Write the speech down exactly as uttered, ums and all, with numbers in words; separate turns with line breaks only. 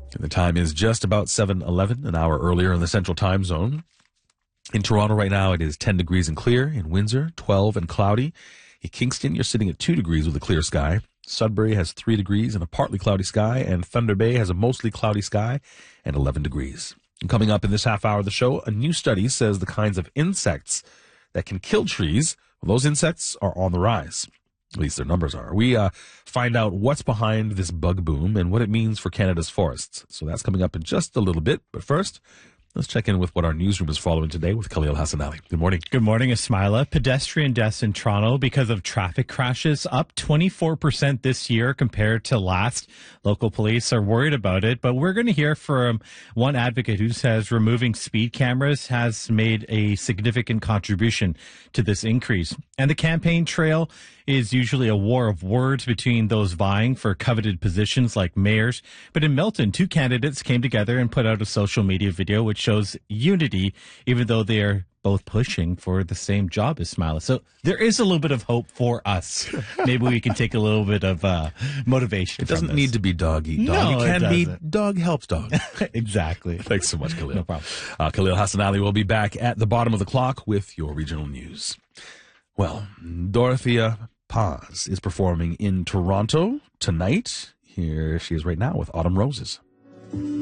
And the time is just about seven eleven, an hour earlier in the Central Time Zone. In Toronto right now, it is ten degrees and clear. In Windsor, twelve and cloudy. In Kingston, you're sitting at two degrees with a clear sky. Sudbury has three degrees and a partly cloudy sky. And Thunder Bay has a mostly cloudy sky and eleven degrees. And coming up in this half hour of the show, a new study says the kinds of insects that can kill trees, well, those insects are on the rise. At least their numbers are. We uh, find out what's behind this bug boom and what it means for Canada's forests. So that's coming up in just a little bit. But first, let's check in with what our newsroom is following today with Khalil Hassanali. Good morning.
Good morning, Ismaila. Pedestrian deaths in Toronto because of traffic crashes up twenty-four percent this year compared to last. Local police are worried about it, but we're going to hear from one advocate who says removing speed cameras has made a significant contribution to this increase. And the campaign trail is usually a war of words between those vying for coveted positions like mayors. But in Milton, two candidates came together and put out a social media video which shows unity, even though they are both pushing for the same job as Ismaila. So there is a little bit of hope for us. Maybe we can take a little bit of uh, motivation.
It doesn't
from this.
need to be dog eat dog.
No,
it can
it
be
doesn't.
dog helps dog.
Exactly.
Thanks so much, Khalil.
No problem.
Uh, Khalil Hassanali will be back at the bottom of the clock with your regional news. Well, Dorothea Paz is performing in Toronto tonight. Here she is right now with Autumn Roses.